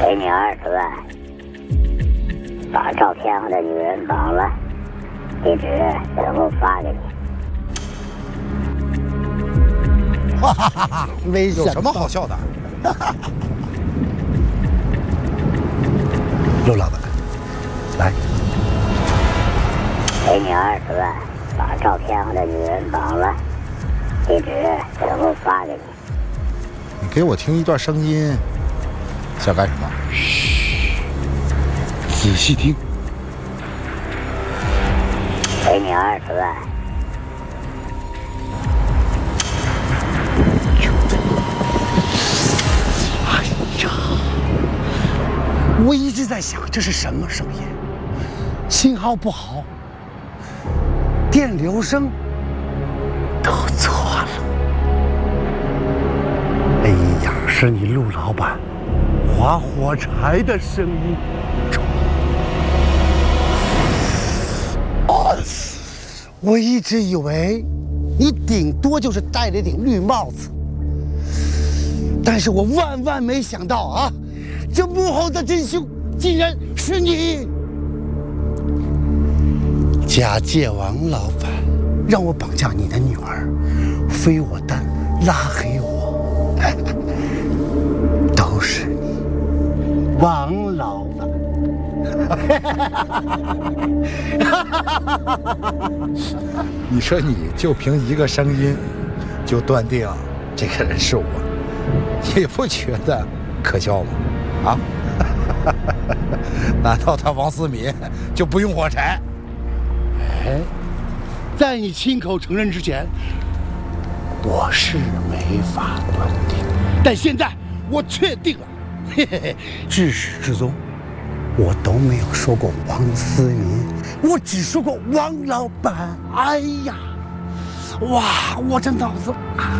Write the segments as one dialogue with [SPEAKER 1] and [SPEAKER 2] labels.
[SPEAKER 1] 给你20万，把照片上的女人绑了，地址等会发给你。
[SPEAKER 2] 哈哈哈哈！有什么好笑的？陆老板，来，
[SPEAKER 1] 给你20万，把照片上的女人绑了，地址等会发给你。
[SPEAKER 2] 你给我听一段声音，想干什么？
[SPEAKER 3] 嘘，仔细听。
[SPEAKER 1] 给你20万。
[SPEAKER 3] 哎呀，我一直在想这是什么声音，信号不好，电流声都错了。哎呀，是你陆老板划火柴的声音。我一直以为你顶多就是戴了一顶绿帽子，但是我万万没想到啊，这幕后的真凶竟然是你！假借王老板让我绑架你的女儿，飞我蛋，拉黑我，都是你，王老板。
[SPEAKER 2] 你说你就凭一个声音，就断定这个人是我，你不觉得可笑吗？啊？难道他王思敏就不用火柴？
[SPEAKER 3] 哎，在你亲口承认之前，我是没法断定，但现在我确定了。嘿嘿嘿，至始至终，我都没有说过王思敏，我只说过王老板。哎呀，哇，我这脑子啊！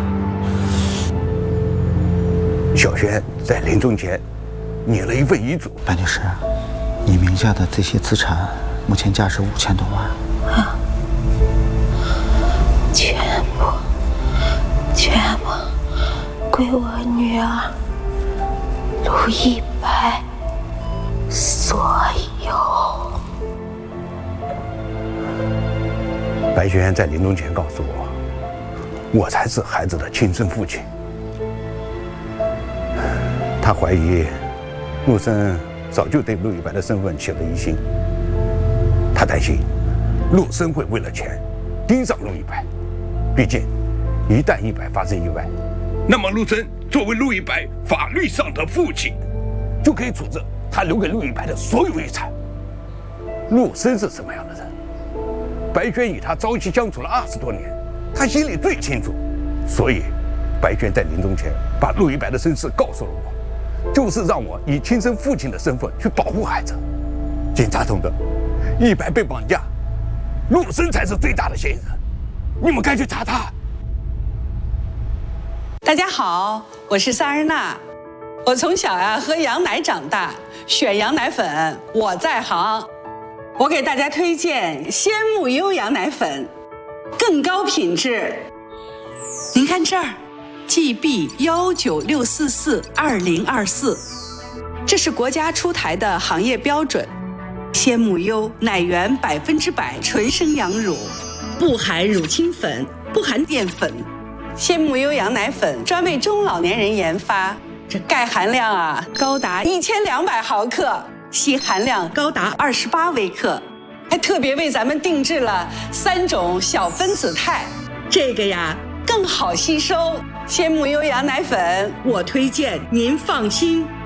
[SPEAKER 4] 小轩在临终前拟了一份遗嘱。
[SPEAKER 5] 白女士，你名下的这些资产目前价值5000多万。
[SPEAKER 6] 啊！全部归我女儿陆一白所有。
[SPEAKER 4] 白轩在临终前告诉我，我才是孩子的亲生父亲。他怀疑陆生早就对陆一白的身份起了疑心，他担心陆生会为了钱盯上陆一白。毕竟，一旦一白发生意外，那么陆生作为陆一白法律上的父亲，就可以处置他留给陆一白的所有遗产。陆生是什么样的人？白轩与他朝夕相处了20多年，他心里最清楚。所以，白轩在临终前把陆一白的身世告诉了我，就是让我以亲生父亲的身份去保护孩子。警察同志，一白被绑架，陆生才是最大的嫌疑人，你们该去查他。
[SPEAKER 7] 大家好，我是萨日娜。我从小喝羊奶长大，选羊奶粉我在行。我给大家推荐鲜木优羊奶粉，更高品质。您看这儿 ，GB196442024，这是国家出台的行业标准。鲜木优奶源100%纯生羊乳，不含乳清粉，不含淀粉。鲜木优羊奶粉专为中老年人研发，这钙含量高达1200毫克。硒含量高达28微克，还特别为咱们定制了3种小分子肽，这个更好吸收。鲜木优羊奶粉，我推荐您放心。